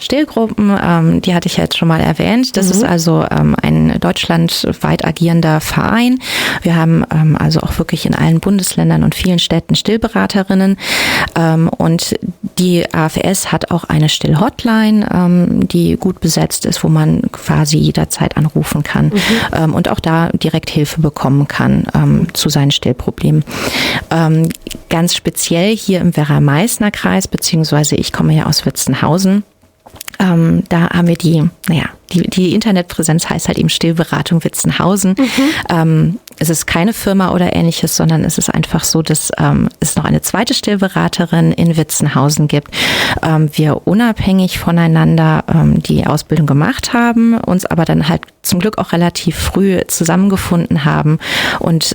Stillgruppen, die hatte ich jetzt schon mal erwähnt. Das ist also ein deutschlandweit agierender Verein. Wir haben also auch wirklich in allen Bundesländern und vielen Städten Stillberaterinnen. Und die AFS hat auch eine Still-Hotline, die gut besetzt ist, wo man quasi jederzeit anrufen kann und auch da direkt Hilfe bekommen kann zu seinen Stillproblemen. Ganz speziell hier im Werra-Meißner-Kreis, beziehungsweise ich komme ja aus Witzenhausen. Da haben wir die Internetpräsenz heißt halt eben Stillberatung Witzenhausen. Es ist keine Firma oder ähnliches, sondern es ist einfach so, dass es noch eine zweite Stillberaterin in Witzenhausen gibt. Wir unabhängig voneinander die Ausbildung gemacht haben, uns aber dann halt zum Glück auch relativ früh zusammengefunden haben und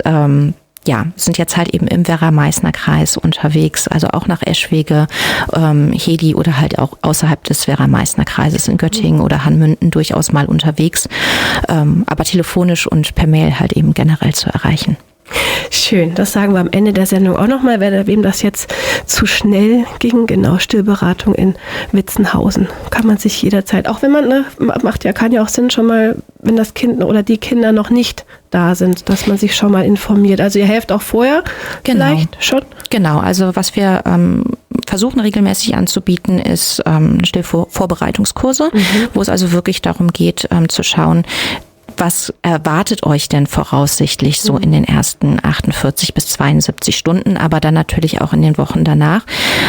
sind jetzt halt eben im Werra-Meißner-Kreis unterwegs, also auch nach Eschwege, Hedi oder halt auch außerhalb des Werra-Meißner-Kreises in Göttingen oder Hanmünden durchaus mal unterwegs, aber telefonisch und per Mail halt eben generell zu erreichen. Schön, das sagen wir am Ende der Sendung auch nochmal, wem das jetzt zu schnell ging. Genau, Stillberatung in Witzenhausen. Kann man sich jederzeit, auch wenn man, kann ja auch Sinn schon mal, wenn das Kind oder die Kinder noch nicht da sind, dass man sich schon mal informiert. Also ihr helft auch vorher vielleicht schon? Genau, also was wir versuchen regelmäßig anzubieten, ist Stillvorbereitungskurse, wo es also wirklich darum geht, zu schauen, was erwartet euch denn voraussichtlich so in den ersten 48 bis 72 Stunden, aber dann natürlich auch in den Wochen danach.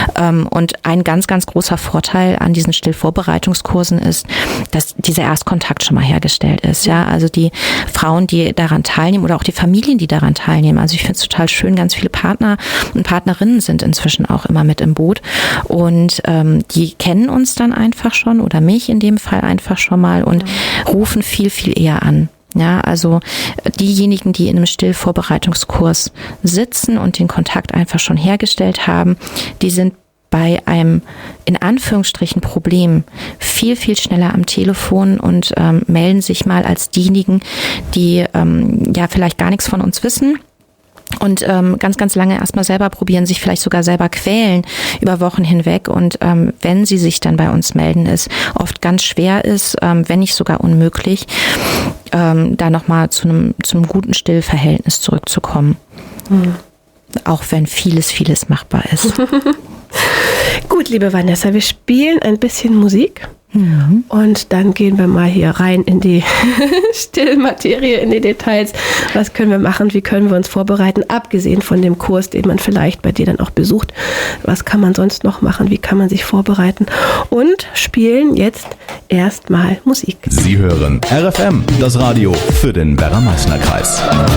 Und ein ganz, ganz großer Vorteil an diesen Stillvorbereitungskursen ist, dass dieser Erstkontakt schon mal hergestellt ist. Ja, also die Frauen, die daran teilnehmen oder auch die Familien, die daran teilnehmen. Also ich finde es total schön, ganz viele Partner und Partnerinnen sind inzwischen auch immer mit im Boot und die kennen uns dann einfach schon oder mich in dem Fall einfach schon mal und rufen viel, viel eher an. Ja, also diejenigen, die in einem Stillvorbereitungskurs sitzen und den Kontakt einfach schon hergestellt haben, die sind bei einem in Anführungsstrichen Problem viel, viel schneller am Telefon und melden sich mal als diejenigen, die vielleicht gar nichts von uns wissen. Und ganz, ganz lange erstmal selber probieren, sich vielleicht sogar selber quälen über Wochen hinweg. Und wenn sie sich dann bei uns melden, es oft ganz schwer ist, wenn nicht sogar unmöglich, da nochmal zu einem guten Stillverhältnis zurückzukommen. Auch wenn vieles machbar ist. Gut, liebe Vanessa, wir spielen ein bisschen Musik. Und dann gehen wir mal hier rein in die Stillmaterie, in die Details. Was können wir machen? Wie können wir uns vorbereiten? Abgesehen von dem Kurs, den man vielleicht bei dir dann auch besucht. Was kann man sonst noch machen? Wie kann man sich vorbereiten? Und spielen jetzt erstmal Musik. Sie hören RFM, das Radio für den Werra-Meißner-Kreis.